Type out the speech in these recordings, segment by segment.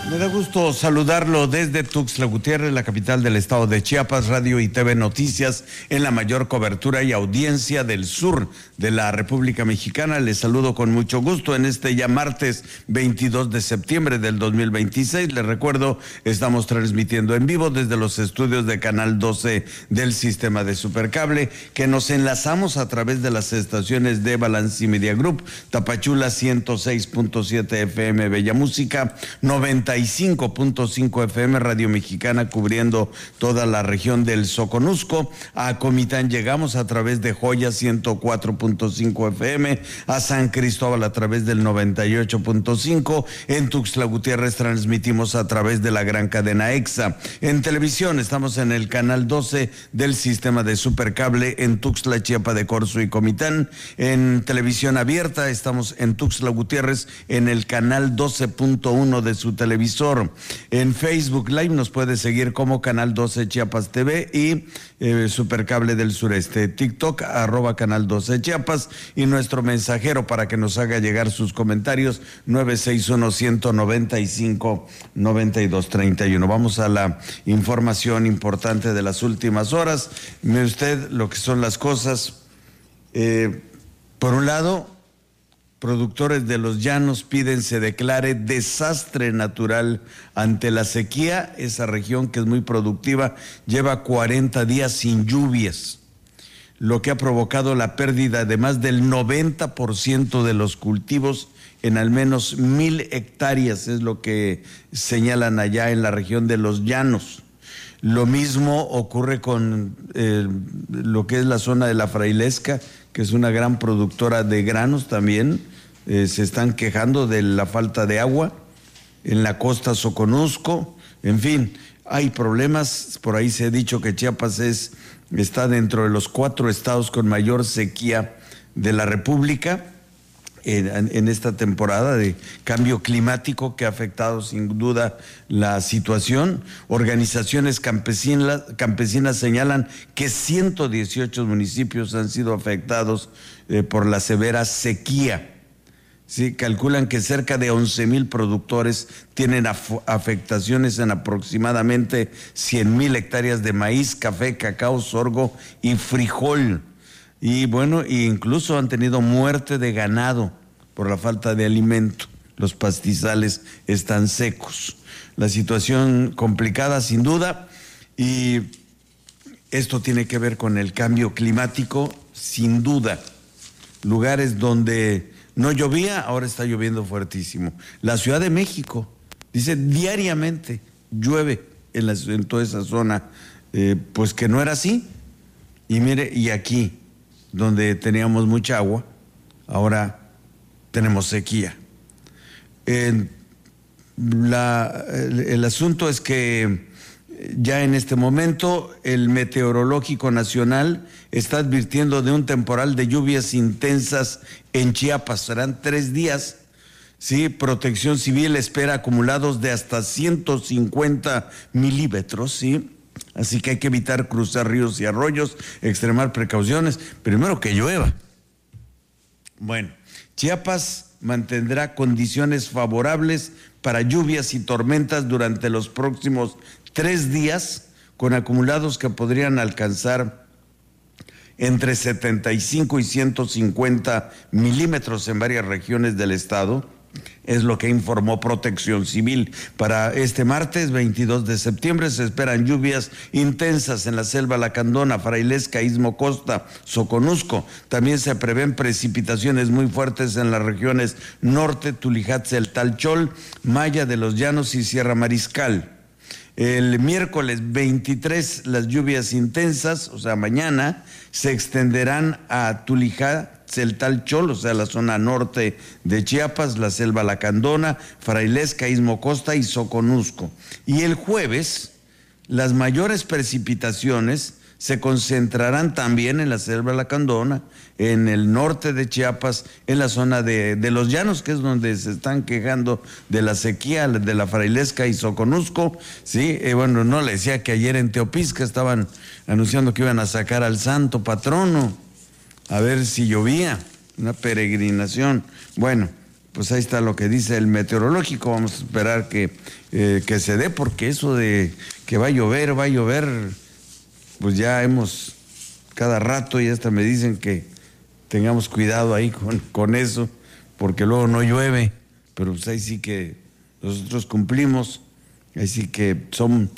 Me da gusto saludarlo desde Tuxtla Gutiérrez, la capital del estado de Chiapas, Radio y TV Noticias, en la mayor cobertura y audiencia del sur de la República Mexicana. Les saludo con mucho gusto en este ya martes 22 de septiembre del 2026. Les recuerdo, estamos transmitiendo en vivo desde los estudios de Canal 12 del sistema de Supercable, que nos enlazamos a través de las estaciones de Balanci Media Group, Tapachula 106.7 FM Bella Música, 95.5 FM Radio Mexicana cubriendo toda la región del Soconusco. A Comitán llegamos a través de Joya 104.5 FM, a San Cristóbal a través del 98.5, en Tuxtla Gutiérrez transmitimos a través de la gran cadena EXA. En televisión estamos en el canal 12 del sistema de Supercable en Tuxtla, Chiapa de Corzo y Comitán. En televisión abierta estamos en Tuxtla Gutiérrez en el canal 12.1 de su televisor. En Facebook Live nos puede seguir como Canal 12 Chiapas TV y Supercable del Sureste. TikTok @Canal 12 Chiapas, y nuestro mensajero para que nos haga llegar sus comentarios 961-195-9231. Vamos a la información importante de las últimas horas. Mire usted lo que son las cosas. Por un lado, productores de los llanos piden se declare desastre natural ante la sequía. Esa región, que es muy productiva, lleva 40 días sin lluvias, lo que ha provocado la pérdida de más del 90% de los cultivos en al menos 1,000 hectáreas, es lo que señalan allá en la región de los llanos. Lo mismo ocurre con lo que es la zona de la Frailesca, que es una gran productora de granos también. Se están quejando de la falta de agua en la costa Soconusco. En fin, hay problemas. Por ahí se ha dicho que Chiapas está dentro de los 4 estados con mayor sequía de la República en esta temporada de cambio climático que ha afectado sin duda la situación. Organizaciones campesinas señalan que 118 municipios han sido afectados por la severa sequía. Sí, calculan que cerca de 11,000 productores tienen afectaciones en aproximadamente 100,000 hectáreas de maíz, café, cacao, sorgo y frijol. Y bueno, incluso han tenido muerte de ganado por la falta de alimento. Los pastizales están secos. La situación complicada sin duda, y esto tiene que ver con el cambio climático sin duda. Lugares donde no llovía, ahora está lloviendo fuertísimo. La Ciudad de México, dice, diariamente llueve en toda esa zona, pues que no era así. Y mire, y aquí, donde teníamos mucha agua, ahora tenemos sequía. El asunto es que ya en este momento el Meteorológico Nacional está advirtiendo de un temporal de lluvias intensas en Chiapas. Serán 3 días. Sí, Protección Civil espera acumulados de hasta 150 milímetros, ¿sí? Así que hay que evitar cruzar ríos y arroyos, extremar precauciones. Primero que llueva. Bueno, Chiapas mantendrá condiciones favorables para lluvias y tormentas durante los próximos 3 días, con acumulados que podrían alcanzar entre 75 y 150 milímetros en varias regiones del estado. Es lo que informó Protección Civil. Para este martes 22 de septiembre se esperan lluvias intensas en la selva Lacandona, Frailesca, Istmo Costa, Soconusco. También se prevén precipitaciones muy fuertes en las regiones norte, Tulijatzel, Talchol, Maya de los Llanos y Sierra Mariscal. El miércoles 23 las lluvias intensas, o sea mañana, se extenderán a Tulijatzel-Talchol, o sea la zona norte de Chiapas, la selva Lacandona, Frailesca, Istmo Costa y Soconusco. Y el jueves las mayores precipitaciones se concentrarán también en la selva Lacandona, en el norte de Chiapas, en la zona de los llanos, que es donde se están quejando de la sequía, de la Frailesca y Soconusco. Sí, bueno, no le decía que ayer en Teopisca estaban anunciando que iban a sacar al santo patrono, a ver si llovía, una peregrinación. Bueno, pues ahí está lo que dice el meteorológico. Vamos a esperar que se dé, porque eso de que va a llover, pues ya hemos cada rato, y hasta me dicen que tengamos cuidado ahí con eso, porque luego no llueve, pero pues ahí sí que nosotros cumplimos, ahí sí que son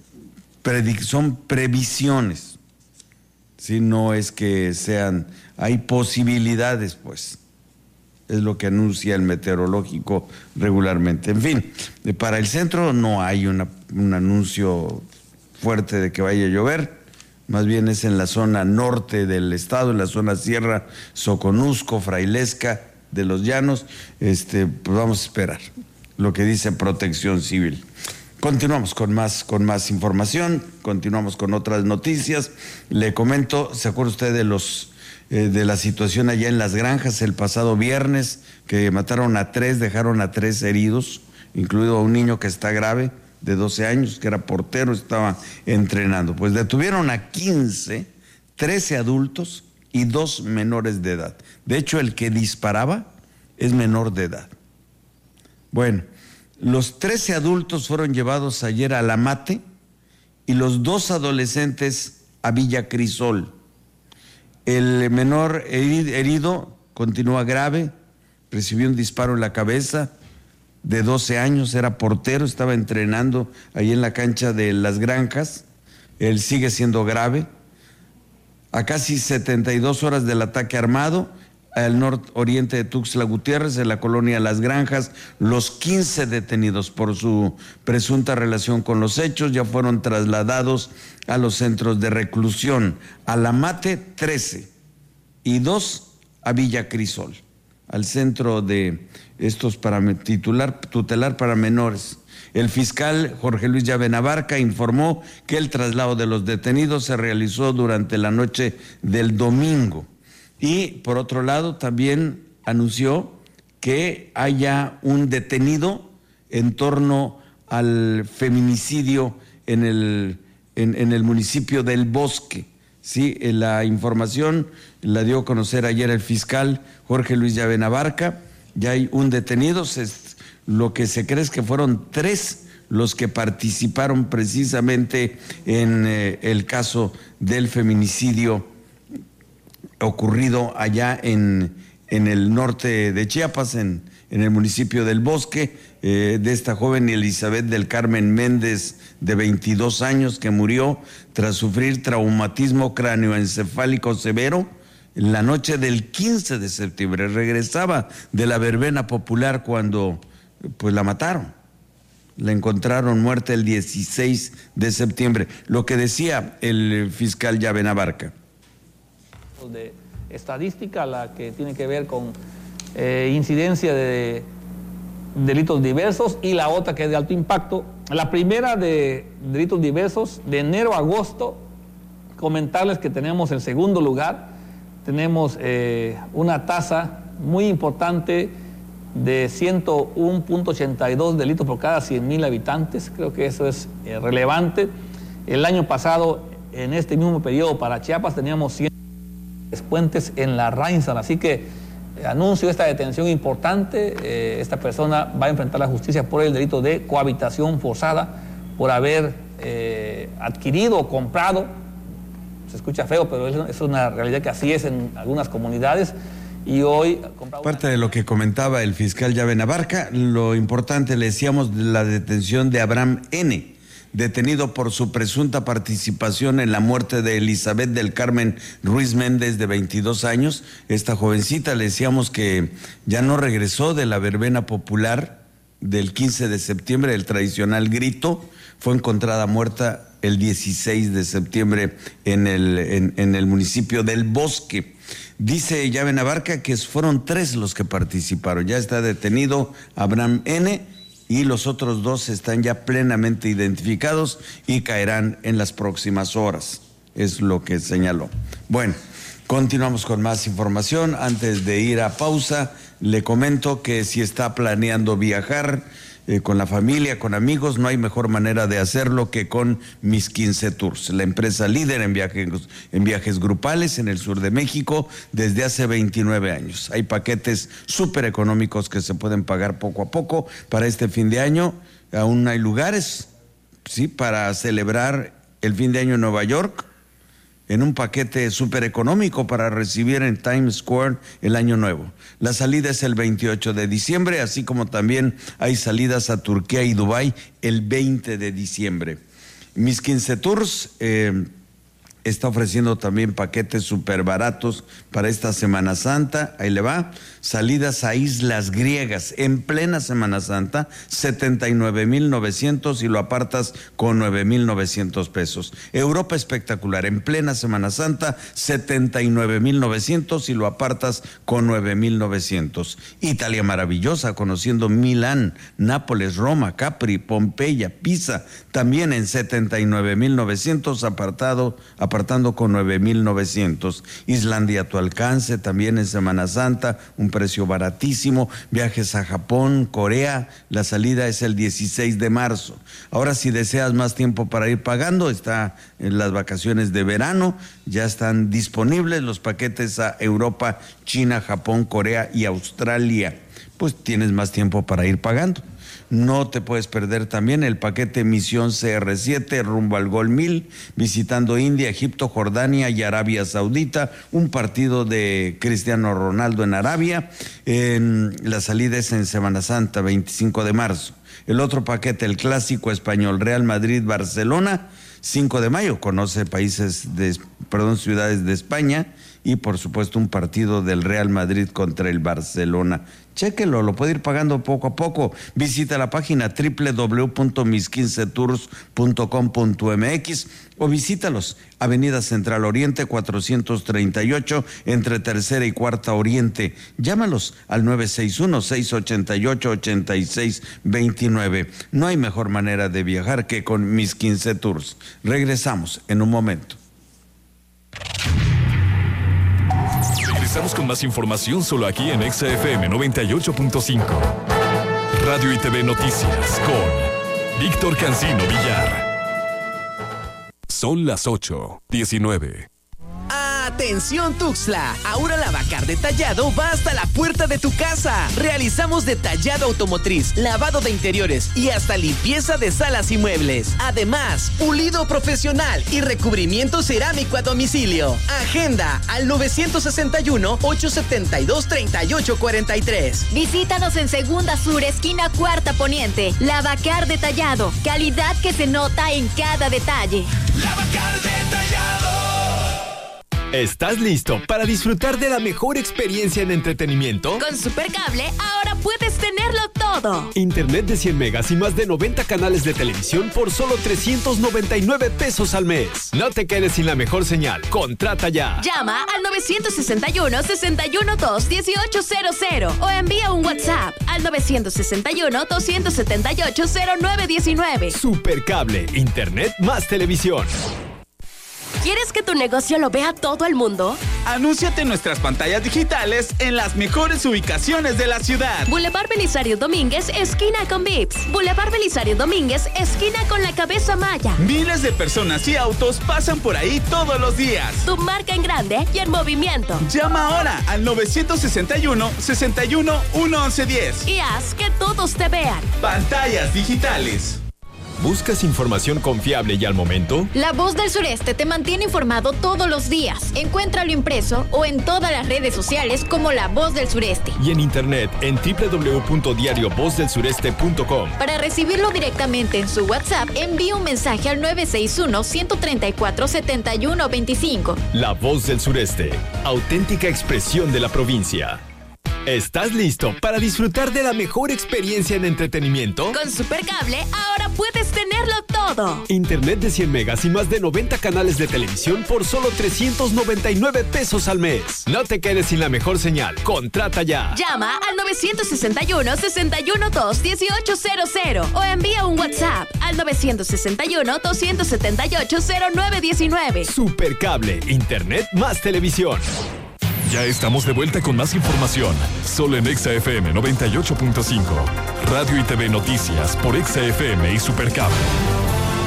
previsiones, si no es que sean, hay posibilidades, pues. Es lo que anuncia el meteorológico regularmente. En fin, para el centro no hay un anuncio fuerte de que vaya a llover, más bien es en la zona norte del estado, en la zona sierra, Soconusco, Frailesca, de los Llanos. Pues vamos a esperar lo que dice Protección Civil. Continuamos con más información, continuamos con otras noticias. Le comento, ¿se acuerda usted de la situación allá en Las Granjas el pasado viernes, que mataron a 3, dejaron a 3 heridos, incluido a un niño que está grave, de 12 años, que era portero, estaba entrenando? Pues detuvieron a 15, 13 adultos y 2 menores de edad. De hecho, el que disparaba es menor de edad. Bueno, los 13 adultos fueron llevados ayer a La Mate y los 2 adolescentes a Villa Crisol. El menor herido continúa grave, recibió un disparo en la cabeza, de 12 años, era portero, estaba entrenando ahí en la cancha de Las Granjas. Él sigue siendo grave. A casi 72 horas del ataque armado al nororiente de Tuxtla Gutiérrez, en la colonia Las Granjas, los 15 detenidos por su presunta relación con los hechos ya fueron trasladados a los centros de reclusión. A La Mate, 13 y 2 a Villa Crisol, al centro de estos tutelar para menores. El fiscal Jorge Luis Llave Abarca informó que el traslado de los detenidos se realizó durante la noche del domingo. Y por otro lado también anunció que haya un detenido en torno al feminicidio en el municipio del Bosque. Sí, la información la dio a conocer ayer el fiscal Jorge Luis Llave Abarca. Ya hay un detenido, lo que se cree es que fueron 3 los que participaron precisamente en el caso del feminicidio ocurrido allá en el norte de Chiapas, en el municipio del Bosque, de esta joven Elizabeth del Carmen Méndez, de 22 años, que murió tras sufrir traumatismo cráneoencefálico severo en la noche del 15 de septiembre. Regresaba de la verbena popular cuando pues la mataron. La encontraron muerta el 16 de septiembre. Lo que decía el fiscal Llave Abarca. De estadística, la que tiene que ver con incidencia de delitos diversos, y la otra que es de alto impacto. La primera de delitos diversos, de enero a agosto, comentarles que tenemos el segundo lugar. Tenemos una tasa muy importante de 101.82 delitos por cada 100,000 habitantes. Creo que eso es relevante. El año pasado, en este mismo periodo para Chiapas, teníamos 100 puentes en la Rainsan, así que anuncio esta detención importante. Esta persona va a enfrentar la justicia por el delito de cohabitación forzada, por haber adquirido o comprado, se escucha feo, pero es una realidad que así es en algunas comunidades, y hoy... Parte de lo que comentaba el fiscal Llave Abarca, lo importante, le decíamos, de la detención de Abraham N., detenido por su presunta participación en la muerte de Elizabeth del Carmen Ruiz Méndez, de 22 años. Esta jovencita, le decíamos que ya no regresó de la verbena popular del 15 de septiembre, el tradicional grito. Fue encontrada muerta el 16 de septiembre en el municipio del Bosque. Dice Llave Abarca que fueron 3 los que participaron. Ya está detenido Abraham N., y los otros 2 están ya plenamente identificados y caerán en las próximas horas, es lo que señaló. Bueno, continuamos con más información. Antes de ir a pausa, le comento que si está planeando viajar, con la familia, con amigos, no hay mejor manera de hacerlo que con Mis 15 Tours, la empresa líder en viajes grupales en el sur de México desde hace 29 años. Hay paquetes súper económicos que se pueden pagar poco a poco para este fin de año. Aún hay lugares, sí, para celebrar el fin de año en Nueva York, en un paquete súper económico para recibir en Times Square el año nuevo. La salida es el 28 de diciembre, así como también hay salidas a Turquía y Dubái el 20 de diciembre. Mis 15 Tours está ofreciendo también paquetes súper baratos para esta Semana Santa. Ahí le va. Salidas a islas griegas en plena Semana Santa, 79,900 y lo apartas con 9,900 pesos. Europa espectacular en plena Semana Santa, 79,900 y lo apartas con 9,900. Italia maravillosa, conociendo Milán, Nápoles, Roma, Capri, Pompeya, Pisa, también en 79,900 apartando con 9,900. Islandia a tu alcance, también en Semana Santa, un precio baratísimo. Viajes a Japón, Corea, la salida es el 16 de marzo. Ahora, si deseas más tiempo para ir pagando, está en las vacaciones de verano, ya están disponibles los paquetes a Europa, China, Japón, Corea y Australia. Pues tienes más tiempo para ir pagando. No te puedes perder también el paquete Misión CR7 rumbo al Gol 1000, visitando India, Egipto, Jordania y Arabia Saudita, un partido de Cristiano Ronaldo en Arabia. La salida es en Semana Santa, 25 de marzo. El otro paquete, el clásico español, Real Madrid-Barcelona, 5 de mayo, conoce ciudades de España y por supuesto un partido del Real Madrid contra el Barcelona. Chéquelo, lo puede ir pagando poco a poco. Visita la página www.mis15tours.com.mx o visítalos. Avenida Central Oriente 438 entre Tercera y Cuarta Oriente. Llámalos al 961-688-8629. No hay mejor manera de viajar que con Mis 15 Tours. Regresamos en un momento. Regresamos con más información solo aquí en XFM 98.5. Radio y TV Noticias con Víctor Cancino Villar. Son las 8:19. ¡Atención Tuxtla! Ahora Lavacar Detallado va hasta la puerta de tu casa. Realizamos detallado automotriz, lavado de interiores y hasta limpieza de salas y muebles. Además, pulido profesional y recubrimiento cerámico a domicilio. Agenda al 962-872-3843. Visítanos en Segunda Sur, esquina Cuarta Poniente. Lavacar Detallado. Calidad que se nota en cada detalle. Lavacar Detallado. ¿Estás listo para disfrutar de la mejor experiencia en entretenimiento? Con Supercable ahora puedes tenerlo todo. Internet de 100 megas y más de 90 canales de televisión por solo 399 pesos al mes. No te quedes sin la mejor señal. Contrata ya. Llama al 961-612-1800 o envía un WhatsApp al 961-278-0919. Supercable, Internet más televisión. ¿Quieres que tu negocio lo vea todo el mundo? Anúnciate en nuestras pantallas digitales en las mejores ubicaciones de la ciudad. Boulevard Belisario Domínguez, esquina con Vips. Boulevard Belisario Domínguez, esquina con la Cabeza Maya. Miles de personas y autos pasan por ahí todos los días. Tu marca en grande y en movimiento. Llama ahora al 961-61-11110. Y haz que todos te vean. Pantallas digitales. ¿Buscas información confiable y al momento? La Voz del Sureste te mantiene informado todos los días. Encuéntralo impreso o en todas las redes sociales como La Voz del Sureste. Y en internet en www.diariovozdelsureste.com. Para recibirlo directamente en su WhatsApp, envíe un mensaje al 961-134-7125. La Voz del Sureste, auténtica expresión de la provincia. ¿Estás listo para disfrutar de la mejor experiencia en entretenimiento? Con Supercable ahora puedes tenerlo todo. Internet de 100 megas y más de 90 canales de televisión por solo 399 pesos al mes. No te quedes sin la mejor señal. Contrata ya. Llama al 961-612-1800 o envía un WhatsApp al 961-278-0919. Supercable, Internet más televisión. Ya estamos de vuelta con más información, solo en Exa FM 98.5. Radio y TV Noticias por Exa FM y Supercable.